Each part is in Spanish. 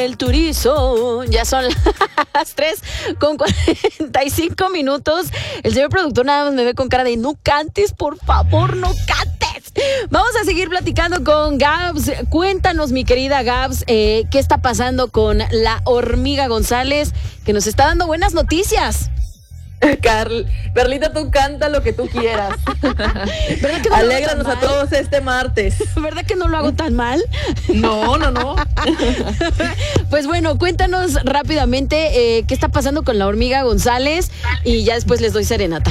El Turizo, ya son las 3:45. El señor productor nada más me ve con cara de no cantes, por favor, no cantes. Vamos a seguir platicando con Gabs. Cuéntanos, mi querida Gabs, qué está pasando con la Hormiga González, que nos está dando buenas noticias. Perlita, tú canta lo que tú quieras. ¿Verdad que no Alégranos a todos este martes. ¿Verdad que no lo hago tan mal? No. Pues bueno, cuéntanos rápidamente qué está pasando con la Hormiga González y ya después les doy serenata.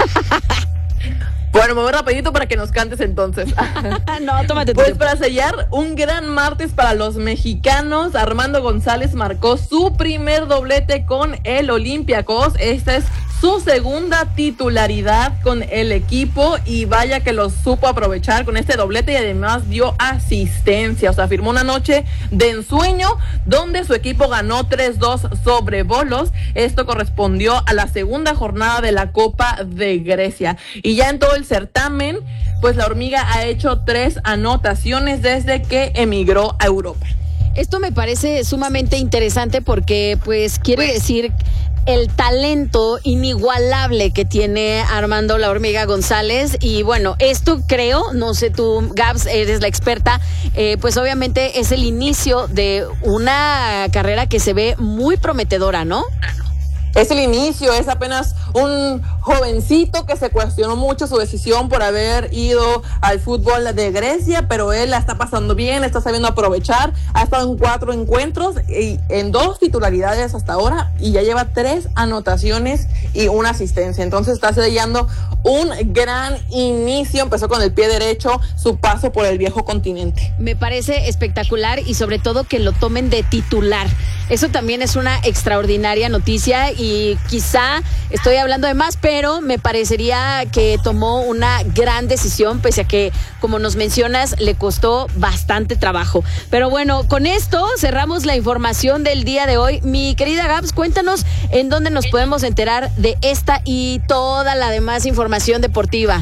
Bueno, me voy rapidito para que nos cantes entonces. No, tómate tu Pues tiempo. para sellar un gran martes para los mexicanos, Armando González marcó su primer doblete con el Olympiacos. Esta es su segunda titularidad con el equipo y vaya que lo supo aprovechar con este doblete y además dio asistencia. O sea, firmó una noche de ensueño donde su equipo ganó 3-2 sobre Volos. Esto correspondió a la segunda jornada de la Copa de Grecia. Y ya en todo el certamen, pues la Hormiga ha hecho 3 anotaciones desde que emigró a Europa. Esto me parece sumamente interesante porque pues quiere decir el talento inigualable que tiene Armando la Hormiga González. Y bueno, esto creo, no sé tú, Gabs, eres la experta, pues obviamente es el inicio de una carrera que se ve muy prometedora, ¿no? Es el inicio, es apenas un jovencito que se cuestionó mucho su decisión por haber ido al fútbol de Grecia, pero él la está pasando bien, está sabiendo aprovechar, ha estado en 4 encuentros y en 2 titularidades hasta ahora y ya lleva 3 anotaciones y una asistencia. Entonces está sellando un gran inicio, empezó con el pie derecho su paso por el viejo continente. Me parece espectacular y sobre todo que lo tomen de titular. Eso también es una extraordinaria noticia y quizá estoy hablando de más, pero me parecería que tomó una gran decisión, pese a que, como nos mencionas, le costó bastante trabajo. Pero bueno, con esto cerramos la información del día de hoy. Mi querida Gabs, cuéntanos en dónde nos podemos enterar de esta y toda la demás información deportiva.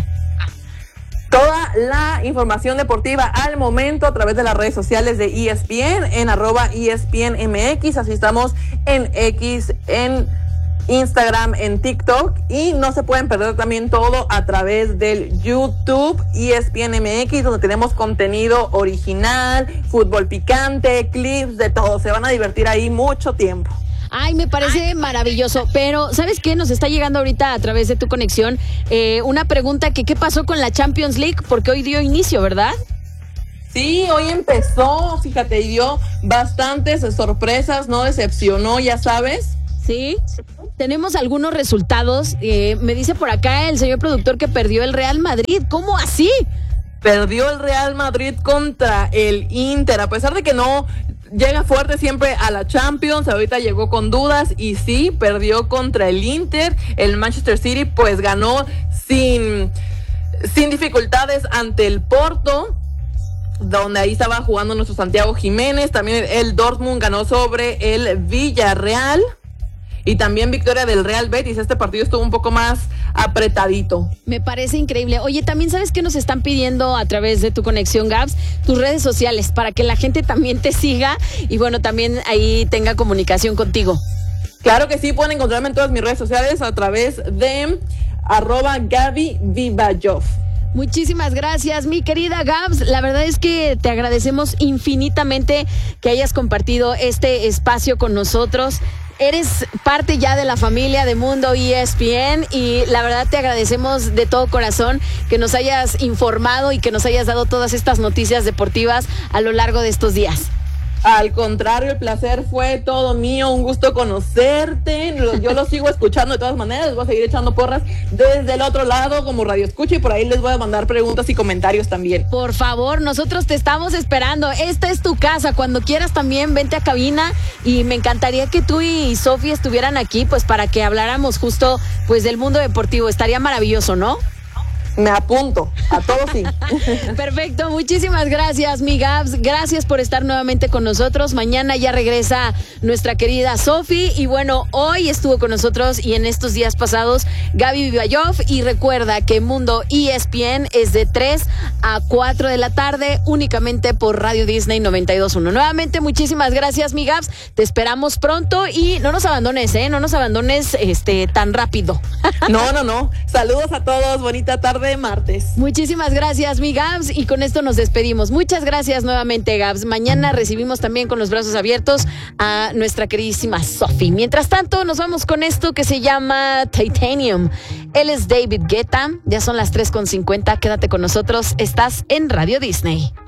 Toda la información deportiva al momento a través de las redes sociales de ESPN en @ESPNMX, así estamos en X, en Instagram, en TikTok y no se pueden perder también todo a través del YouTube ESPNMX, donde tenemos contenido original, fútbol picante, clips, de todo. Se van a divertir ahí mucho tiempo. Ay, me parece maravilloso, pero ¿sabes qué? Nos está llegando ahorita a través de tu conexión una pregunta que ¿qué pasó con la Champions League? Porque hoy dio inicio, ¿verdad? Sí, hoy empezó, fíjate, y dio bastantes sorpresas, no decepcionó, ya sabes. Sí, tenemos algunos resultados. Me dice por acá el señor productor que perdió el Real Madrid. ¿Cómo así? Perdió el Real Madrid contra el Inter, a pesar de que no llega fuerte siempre a la Champions, ahorita llegó con dudas y sí, perdió contra el Inter. El Manchester City pues ganó sin dificultades ante el Porto, donde ahí estaba jugando nuestro Santiago Jiménez. También el Dortmund ganó sobre el Villarreal y también victoria del Real Betis. Este partido estuvo un poco más apretadito. Me parece increíble. Oye, también sabes que nos están pidiendo a través de tu conexión, Gabs, tus redes sociales para que la gente también te siga y bueno, también ahí tenga comunicación contigo. Claro que sí, pueden encontrarme en todas mis redes sociales a través de @GabyVivayov. Muchísimas gracias, mi querida Gabs. La verdad es que te agradecemos infinitamente que hayas compartido este espacio con nosotros. Eres parte ya de la familia de Mundo ESPN y la verdad te agradecemos de todo corazón que nos hayas informado y que nos hayas dado todas estas noticias deportivas a lo largo de estos días. Al contrario, el placer fue todo mío, un gusto conocerte. Yo lo sigo escuchando de todas maneras, les voy a seguir echando porras desde el otro lado como radio escucha y por ahí les voy a mandar preguntas y comentarios también. Por favor, nosotros te estamos esperando. Esta es tu casa, cuando quieras también vente a cabina y me encantaría que tú y Sofi estuvieran aquí pues para que habláramos justo pues del mundo deportivo. Estaría maravilloso, ¿no? Me apunto, a todos sí. Perfecto, muchísimas gracias, mi Gabs. Gracias por estar nuevamente con nosotros. Mañana ya regresa nuestra querida Sofi. Y bueno, hoy estuvo con nosotros y en estos días pasados Gaby Vibayov. Y recuerda que Mundo ESPN es de 3 a 4 de la tarde, únicamente por Radio Disney 92.1. Nuevamente, muchísimas gracias, mi Gabs. Te esperamos pronto y no nos abandones, no nos abandones tan rápido. No. Saludos a todos, bonita tarde de martes. Muchísimas gracias, mi Gabs, y con esto nos despedimos. Muchas gracias nuevamente, Gabs. Mañana recibimos también con los brazos abiertos a nuestra queridísima Sofi. Mientras tanto, nos vamos con esto que se llama Titanium. Él es David Guetta. Ya son las 3:50. Quédate con nosotros. Estás en Radio Disney.